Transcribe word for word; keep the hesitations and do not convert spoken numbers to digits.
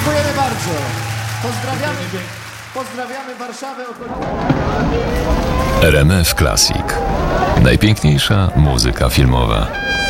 Dziękujemy bardzo. Pozdrawiamy, pozdrawiamy Warszawę. R M F Classic. Najpiękniejsza muzyka filmowa.